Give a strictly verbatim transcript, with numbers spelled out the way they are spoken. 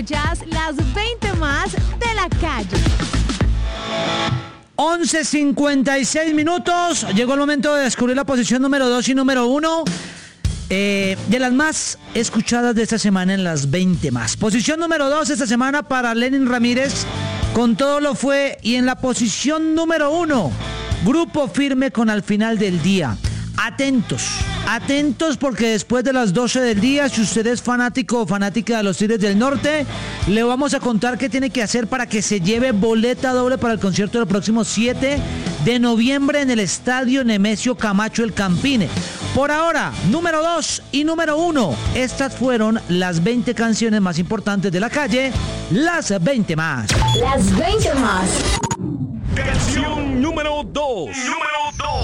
escuchas las veinte más de la calle. once cincuenta y seis minutos. Llegó el momento de descubrir la posición número dos y número uno eh, de las más escuchadas de esta semana en las veinte más. Posición número dos esta semana para Lenin Ramírez, Con Todo Lo Fue. Y en la posición número uno, Grupo Firme con Al Final del Día. Atentos, atentos porque después de las doce del día, si usted es fanático o fanática de los Tigres del Norte, le vamos a contar qué tiene que hacer para que se lleve boleta doble para el concierto del próximo siete de noviembre en el Estadio Nemesio Camacho El Campine. Por ahora, número dos y número uno, estas fueron las veinte canciones más importantes de la calle, las veinte más. Las veinte más. Canción número dos. Número dos.